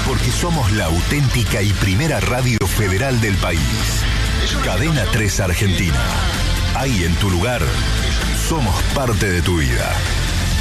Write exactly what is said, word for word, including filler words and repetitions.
Porque somos la auténtica y primera radio federal del país. Cadena tres Argentina. Ahí en tu lugar, somos parte de tu vida.